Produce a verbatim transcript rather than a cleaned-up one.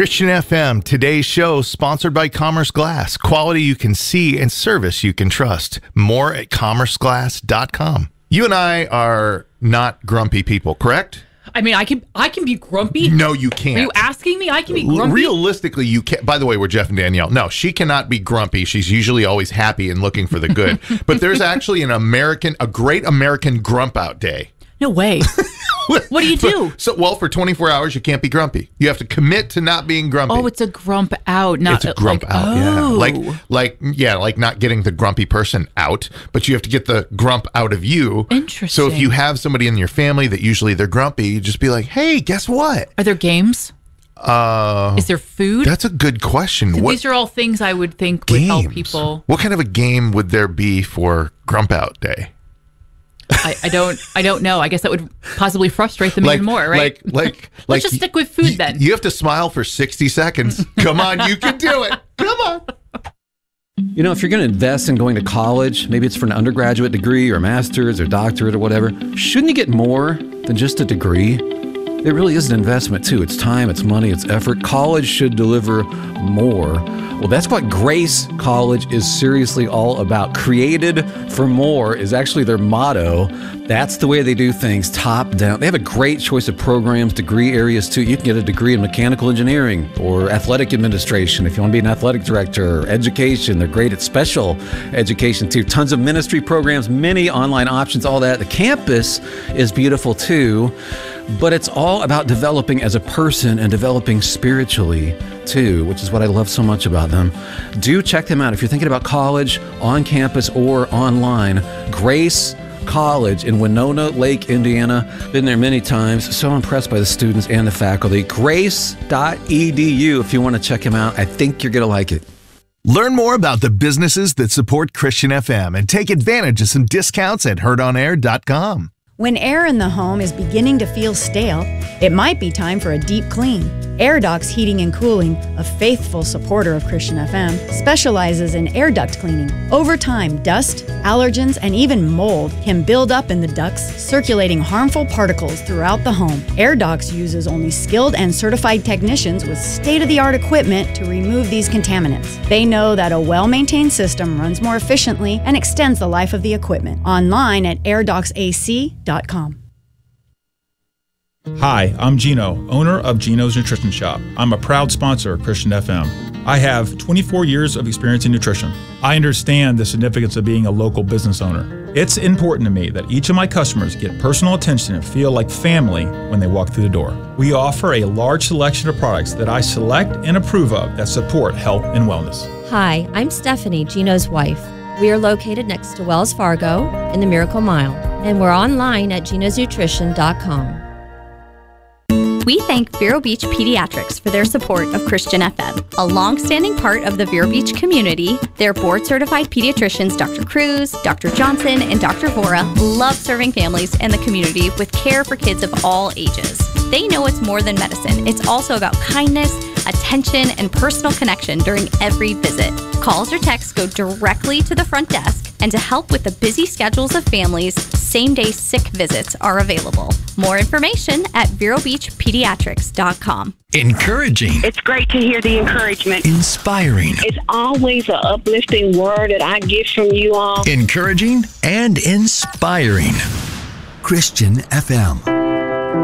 Christian F M, today's show sponsored by Commerce Glass. Quality you can see and service you can trust. More at commerce glass dot com. You and I are not grumpy people, correct? I mean, I can I can be grumpy. No, you can't. Are you asking me? I can be grumpy. Realistically, you can't. By the way, we're Jeff and Danielle. No, she cannot be grumpy. She's usually always happy and looking for the good. But there's actually an American, a great American grump out day. No way. What do you do? So, well, for twenty-four hours, you can't be grumpy. You have to commit to not being grumpy. Oh, it's a grump out, not it's a grump like, out. Oh. Yeah, like, like, yeah, like not getting the grumpy person out, but you have to get the grump out of you. Interesting. So, if you have somebody in your family that usually they're grumpy, you just be like, "Hey, guess what? Are there games? Uh, Is there food? That's a good question. So what, these are all things I would think games? would help people. What kind of a game would there be for grump out day? I, I don't I don't know. I guess that would possibly frustrate them like, even more, right? Like, like, Let's like just stick with food y- then. You have to smile for sixty seconds. Come on, you can do it. Come on. You know, if you're going to invest in going to college, maybe it's for an undergraduate degree or master's or doctorate or whatever, shouldn't you get more than just a degree? It really is an investment too. It's time, it's money, it's effort. College should deliver more. Well, that's what Grace College is seriously all about. Created for more is actually their motto. That's the way they do things, top down. They have a great choice of programs, degree areas too. You can get a degree in mechanical engineering or athletic administration if you want to be an athletic director, or education. They're great at special education too. Tons of ministry programs, many online options, all that. The campus is beautiful too. But it's all about developing as a person and developing spiritually too, which is what I love so much about them. Do check them out if you're thinking about college, on campus or online. Grace College in Winona Lake, Indiana. Been there many times. So impressed by the students and the faculty. grace dot e d u if you want to check them out. I think you're going to like it. Learn more about the businesses that support Christian F M and take advantage of some discounts at heard on air dot com. When air in the home is beginning to feel stale, it might be time for a deep clean. AirDocs Heating and Cooling, a faithful supporter of Christian F M, specializes in air duct cleaning. Over time, dust, allergens, and even mold can build up in the ducts, circulating harmful particles throughout the home. AirDocs uses only skilled and certified technicians with state-of-the-art equipment to remove these contaminants. They know that a well-maintained system runs more efficiently and extends the life of the equipment. Online at air docs a c dot com. Hi, I'm Gino, owner of Gino's Nutrition Shop. I'm a proud sponsor of Christian F M. I have twenty-four years of experience in nutrition. I understand the significance of being a local business owner. It's important to me that each of my customers get personal attention and feel like family when they walk through the door. We offer a large selection of products that I select and approve of that support health and wellness. Hi, I'm Stephanie, Gino's wife. We are located next to Wells Fargo in the Miracle Mile, and we're online at genos nutrition dot com. We thank Vero Beach Pediatrics for their support of Christian F M. A long-standing part of the Vero Beach community, their board-certified pediatricians Doctor Cruz, Doctor Johnson, and Doctor Vora love serving families and the community with care for kids of all ages. They know it's more than medicine. It's also about kindness, attention, and personal connection during every visit. Calls or texts go directly to the front desk, and to help with the busy schedules of families, same-day sick visits are available. More information at vero beach pediatrics dot com. Encouraging. It's great to hear the encouragement. Inspiring. It's always an uplifting word that I get from you all. Encouraging and inspiring. Christian F M.